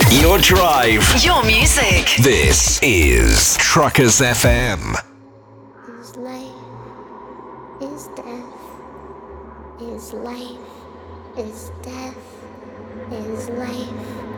Your drive. Your music. This is Truckers FM. Is life, is death, is life, is death, is life.